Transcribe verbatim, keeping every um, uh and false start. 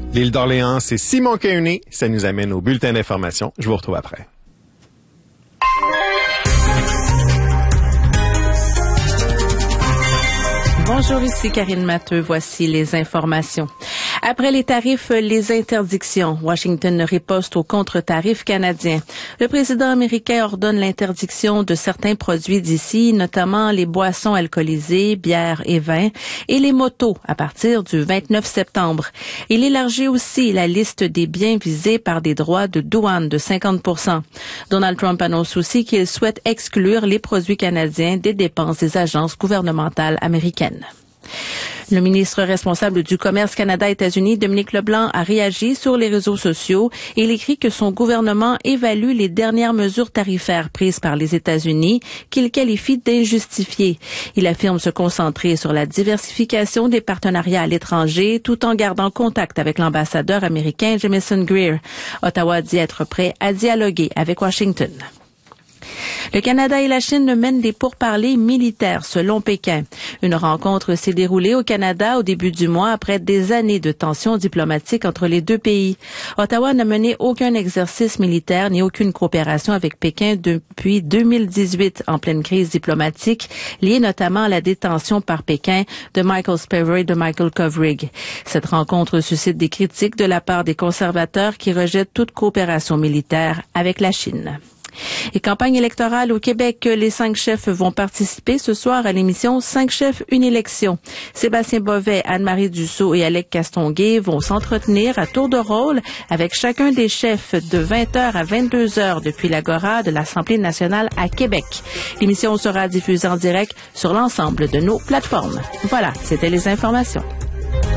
L'île d'Orléans, c'est Simon Kearney. Ça nous amène au bulletin d'information. Je vous retrouve après. Bonjour, ici Karine Matteux. Voici les informations. Après les tarifs, les interdictions. Washington riposte aux contre-tarifs canadiens. Le président américain ordonne l'interdiction de certains produits d'ici, notamment les boissons alcoolisées, bières et vins, et les motos à partir du vingt-neuf septembre. Il élargit aussi la liste des biens visés par des droits de douane de cinquante pour cent. Donald Trump annonce aussi qu'il souhaite exclure les produits canadiens des dépenses des agences gouvernementales américaines. Le ministre responsable du Commerce Canada-États-Unis, Dominique Leblanc, a réagi sur les réseaux sociaux et il écrit que son gouvernement évalue les dernières mesures tarifaires prises par les États-Unis qu'il qualifie d'injustifiées. Il affirme se concentrer sur la diversification des partenariats à l'étranger tout en gardant contact avec l'ambassadeur américain Jamieson Greer. Ottawa dit être prêt à dialoguer avec Washington. Le Canada et la Chine mènent des pourparlers militaires selon Pékin. Une rencontre s'est déroulée au Canada au début du mois après des années de tensions diplomatiques entre les deux pays. Ottawa n'a mené aucun exercice militaire ni aucune coopération avec Pékin depuis deux mille dix-huit, en pleine crise diplomatique, liée notamment à la détention par Pékin de Michael Spavor et de Michael Kovrig. Cette rencontre suscite des critiques de la part des conservateurs qui rejettent toute coopération militaire avec la Chine. Et campagne électorale au Québec, les cinq chefs vont participer ce soir à l'émission Cinq chefs, une élection. Sébastien Bovet, Anne-Marie Dussault et Alec Castonguay vont s'entretenir à tour de rôle avec chacun des chefs de vingt heures à vingt-deux heures depuis l'Agora de l'Assemblée nationale à Québec. L'émission sera diffusée en direct sur l'ensemble de nos plateformes. Voilà, c'était les informations.